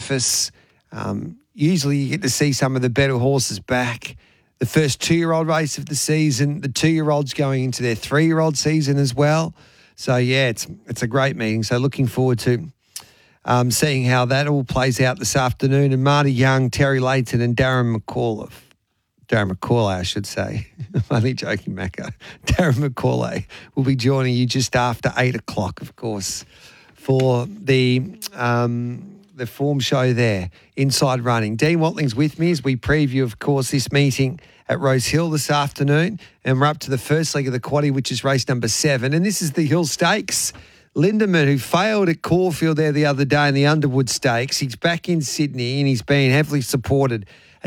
surface. Usually you get to see some of the better horses back. The first 2-year-old race of the season, the 2-year-olds going into their 3-year-old season as well. So, yeah, it's a great meeting. So looking forward to seeing how that all plays out this afternoon. And Marty Young, Terry Layton and Darren McCauley, I should say. I'm only joking, Macca. Darren McCauley will be joining you just after 8 o'clock, of course, for the form show there, Inside Running. Dean Watling's with me as we preview, of course, this meeting at Rose Hill this afternoon. And we're up to the first leg of the quaddie, which is race number 7. And this is the Hill Stakes. Lindemann, who failed at Caulfield there the other day in the Underwood Stakes, he's back in Sydney and he's been heavily supported.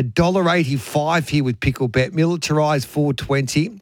$1.85 here with Picklebet. Militarised $4.20.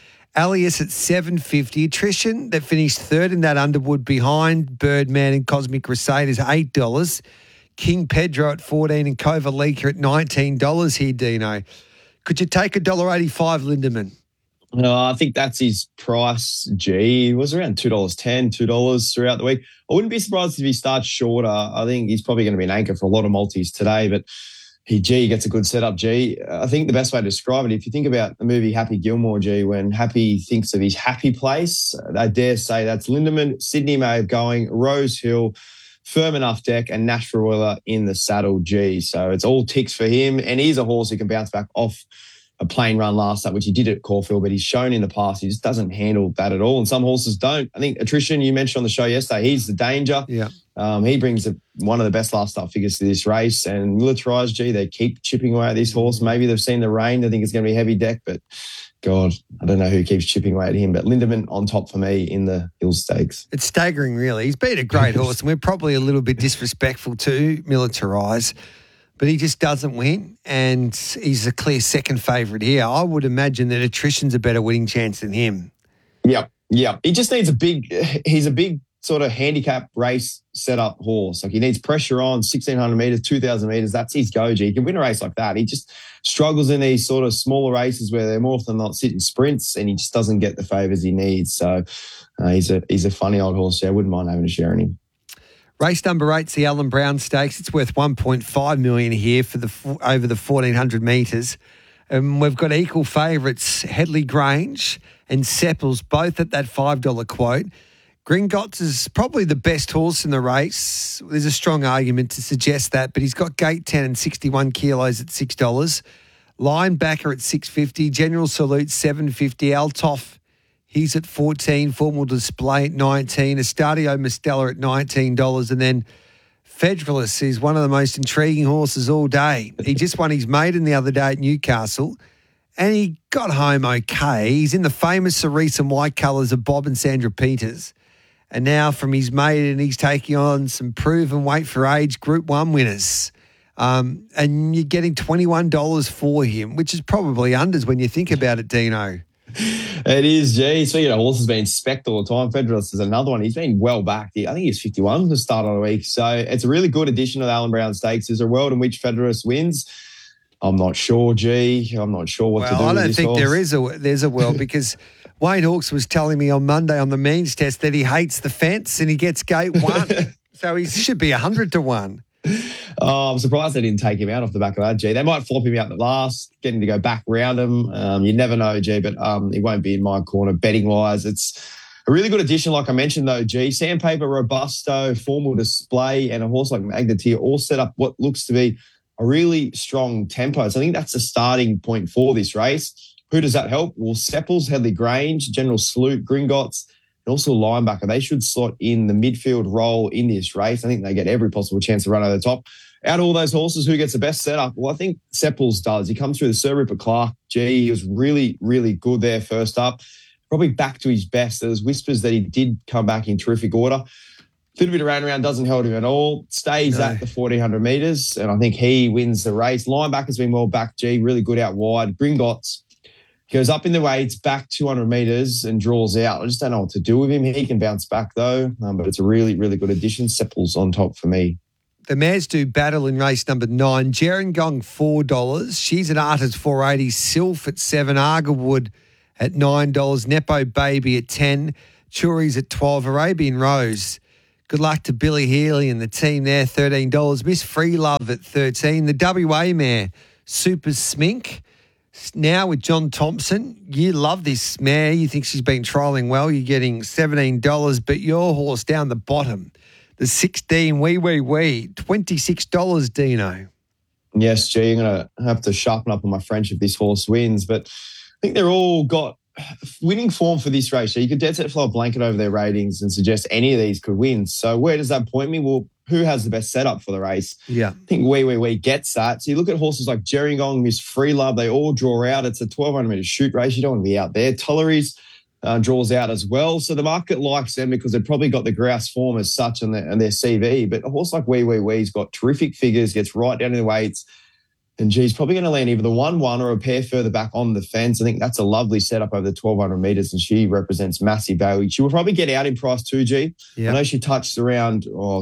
Alias at $7.50. Attrition that finished third in that Underwood behind Birdman and Cosmic Crusaders, $8. King Pedro at $14 and Kovalika at $19 here, Dino. Could you take $1.85, Lindemann? No, I think that's his price, G. It was around $2.10, $2 throughout the week. I wouldn't be surprised if he starts shorter. I think he's probably going to be an anchor for a lot of multis today, but he gets a good setup, G. I think the best way to describe it, if you think about the movie Happy Gilmore, G, when Happy thinks of his happy place, I dare say that's Lindemann, Sydney May of Going, Rose Hill, Firm Enough Deck, and Nashville Wheeler in the saddle, G. So it's all ticks for him, and he's a horse who can bounce back off a plain run last up, which he did at Caulfield, but he's shown in the past he just doesn't handle that at all, and some horses don't. I think Attrition, you mentioned on the show yesterday, he's the danger. Yeah. He brings one of the best last up figures to this race, and Militarised, G, they keep chipping away at this horse. Maybe they've seen the rain. They think it's going to be a heavy deck, but God, I don't know who keeps chipping away at him. But Lindemann on top for me in the Hill Stakes. It's staggering, really. He's been a great horse, and we're probably a little bit disrespectful to Militarised, but he just doesn't win, and he's a clear second favourite here. I would imagine that Attrition's a better winning chance than him. Yeah. He just needs he's a big sort of handicap race setup horse. Like he needs pressure on 1,600 metres, 2,000 metres. That's his go-G. He can win a race like that. He just struggles in these sort of smaller races where they're more often not sitting sprints, and he just doesn't get the favours he needs. So he's a funny old horse. Yeah, I wouldn't mind having a share in him. Race number 8's the Alan Brown Stakes. It's worth $1.5 million here for over the 1,400 metres. We've got equal favourites, Headley Grange and Seppels, both at that $5 quote. Gringotts is probably the best horse in the race. There's a strong argument to suggest that, but he's got gate 10 and 61 kilos at $6. Linebacker at $6.50. General Salute $7.50. Altoff, he's at $14. Formal Display at $19. Estadio Mistella at $19. And then Federalist is one of the most intriguing horses all day. He just won his maiden the other day at Newcastle, and he got home okay. He's in the famous cerise and white colours of Bob and Sandra Peters. And now from his maiden, he's taking on some proven weight for age Group 1 winners. And you're getting $21 for him, which is probably unders when you think about it, Dino. It is, gee. So, horses been specced all the time. Federalist is another one. He's been well backed. I think he's 51 to start of the week. So it's a really good addition to the Alan Brown Stakes. There's a world in which Federalist wins. I'm not sure, G. I'm not sure what to do with this horse. I don't think there's a world because Wayne Hawkes was telling me on Monday on the means test that he hates the fence and he gets gate 1. So he should be 100 to 1. Oh, I'm surprised they didn't take him out off the back of that, G. They might flop him out the last, getting to go back round him. You never know, G, but he won't be in my corner betting-wise. It's a really good addition, like I mentioned, though, G. Sandpaper, Robusto, Formal Display, and a horse like Magneteer all set up what looks to be a really strong tempo. So I think that's the starting point for this race. Who does that help? Well, Seppels, Headley Grange, General Salute, Gringotts, and also linebacker. They should slot in the midfield role in this race. I think they get every possible chance to run over the top. Out of all those horses, who gets the best setup? Well, I think Seppels does. He comes through the Sir Rupert Clarke. He was really, really good there first up. Probably back to his best. There's whispers that he did come back in terrific order. A little bit of around doesn't help him at all. Stays at the 1,400 metres, and I think he wins the race. Linebacker's been well back, really good out wide. Gringotts goes up in the weights, back 200 metres and draws out. I just don't know what to do with him. He can bounce back, though, but it's a really, really good addition. Seppels on top for me. The mares do battle in race number 9. Gerringong, $4. She's at Artist $4.80. Sylph at $7. Argerwood at $9. Nepo Baby at $10. Churi's at $12. Arabian Rose Good luck to Billy Healy and the team there, $13. Miss Free Love at 13. The WA mare, Super Smink. Now with John Thompson, you love this mare. You think she's been trialling well. You're getting $17, but your horse down the bottom, the 16, Wee, $26, Dino. Yes, G, I'm going to have to sharpen up on my French if this horse wins, but I think they're all got winning form for this race. So you could dead set fly a blanket over their ratings and suggest any of these could win. So where does that point me? Well, who has the best setup for the race? Yeah. I think Wee gets that. So you look at horses like Gerringong, Miss Free Love, they all draw out. It's a 1,200 metre shoot race. You don't want to be out there. Tullery's draws out as well. So the market likes them because they've probably got the grouse form as such on their CV. But a horse like Wee's got terrific figures, gets right down in the weights. And he's probably going to land either the 1-1 or a pair further back on the fence. I think that's a lovely setup over the 1,200 metres, and she represents massive value. She will probably get out in price too, G. Yep. I know she touched around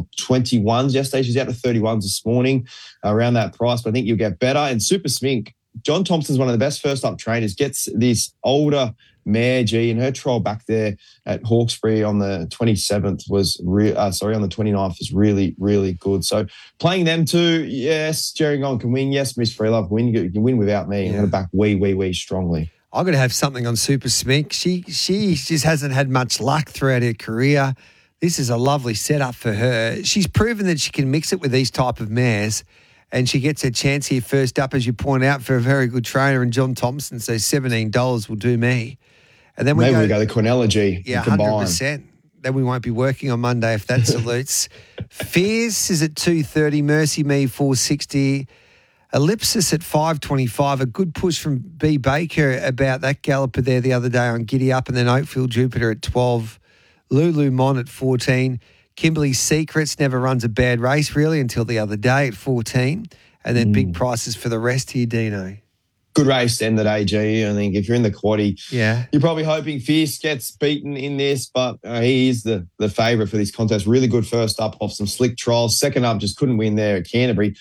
21s yesterday. She's out to 31s this morning around that price, but I think you'll get better. And Super Smink, John Thompson's one of the best first-up trainers, gets this older mare, G, and her trial back there at Hawkesbury on the 27th was on the 29th was really, really good. So playing them too, yes, Gerringong can win. Yes, Miss Free Love can win. You can win without me. I'm going to back Wee strongly. I'm going to have something on Super Smink. She just hasn't had much luck throughout her career. This is a lovely setup for her. She's proven that she can mix it with these type of mares. And she gets her chance here first up, as you point out, for a very good trainer and John Thompson. So $17 will do me. And then maybe we go the Quinella G. Yeah, 100%. Then we won't be working on Monday if that salutes. Fierce is at $2.30. Mercy Me $4.60. Ellipsis at $5.25. A good push from B. Baker about that galloper there the other day on Giddy Up, and then Oakfield Jupiter at $12. Lulu Mon at $14. Kimberley Secrets never runs a bad race really until the other day at $14. And then big prices for the rest here, Dino. Good race to end the day, G. I think if you're in the quaddie, yeah, you're probably hoping Fierce gets beaten in this, but he is the favourite for this contest. Really good first up off some slick trials. Second up, just couldn't win there at Canterbury.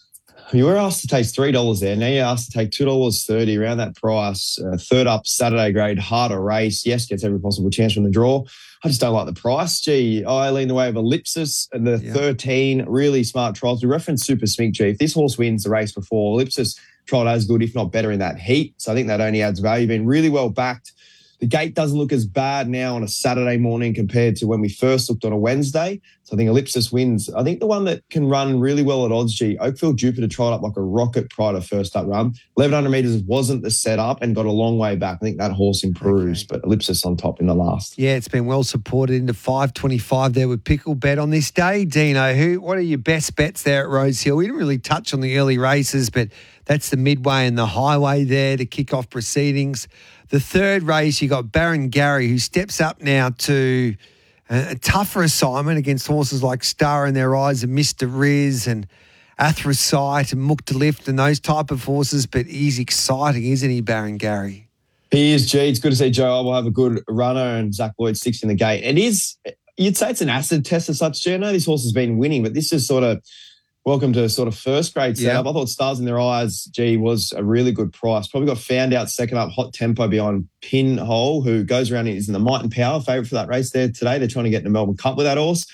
You were asked to take $3 there. Now you're asked to take $2.30 around that price. Third up, Saturday grade, harder race. Yes, gets every possible chance from the draw. I just don't like the price. Gee, I lean the way of Ellipsis and the 13 really smart trials. We referenced Super Smink, G. If this horse wins the race before, Ellipsis trialled as good, if not better, in that heat. So I think that only adds value. Been really well backed. The gate doesn't look as bad now on a Saturday morning compared to when we first looked on a Wednesday. So I think Ellipsis wins. I think the one that can run really well at odds, G, Oakfield Jupiter tried up like a rocket prior to first up run. 1,100 metres wasn't the setup and got a long way back. I think that horse improves, but Ellipsis on top in the last. Yeah, it's been well supported into $5.25 there with Pickle Bet on this day. Dino, what are your best bets there at Rosehill? We didn't really touch on the early races, but that's the midway and the highway there to kick off proceedings. The third race, you got Baron Gary, who steps up now to a tougher assignment against horses like Star in Their Eyes and Mr. Riz and Athrosite and Mook to Lift and those type of horses. But he's exciting, isn't he, Baron Gary? He is, G. It's good to see Joe will have a good runner and Zach Lloyd sixth in the gate. It is, you'd say it's an acid test as such, G. I know this horse has been winning, but this is sort of welcome to sort of first grade setup. I thought Stars in Their Eyes, G, was a really good price. Probably got found out second up, Hot Tempo behind Pinhole, who goes around and is in the Might and Power favourite for that race there today. They're trying to get in the Melbourne Cup with that horse.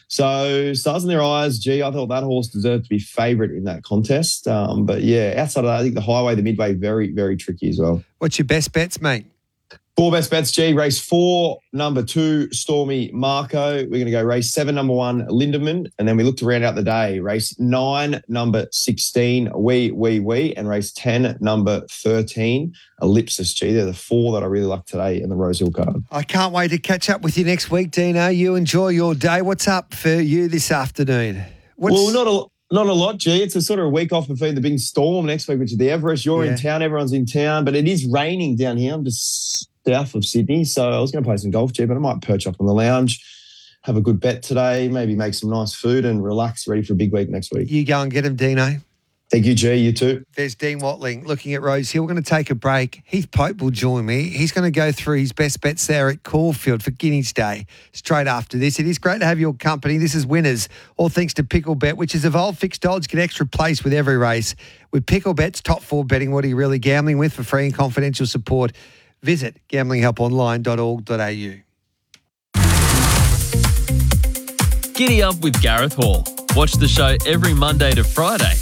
So Stars in Their Eyes, G, I thought that horse deserved to be favourite in that contest. But yeah, outside of that, I think the highway, the midway, very, very tricky as well. What's your best bets, mate? 4 best bets, G. Race 4, number 2, Stormy Marco. We're going to go race 7, number 1, Lindemann. And then we look to round out the day. Race 9, number 16, Wee. And race 10, number 13, Ellipsis, G. They're the 4 that I really like today in the Rosehill card. I can't wait to catch up with you next week, Dino. You enjoy your day. What's up for you this afternoon? Well, not a lot, G. It's a sort of a week off between the big storm next week, which is the Everest. You're in town, everyone's in town, but it is raining down here. I'm just south of Sydney, so I was going to play some golf, G, but I might perch up on the lounge, have a good bet today, maybe make some nice food and relax, ready for a big week next week. You go and get him, Dino. Thank you, G. You too. There's Dean Watling looking at Rosehill. We're going to take a break. Heath Pope will join me. He's going to go through his best bets there at Caulfield for Guineas Day straight after this. It is great to have your company. This is Winners, all thanks to Pickle Bet, which is evolved fixed odds, get extra place with every race. With Pickle Bet's top 4 betting, what are you really gambling with? For free and confidential support, visit gamblinghelponline.org.au. Giddy Up with Gareth Hall. Watch the show every Monday to Friday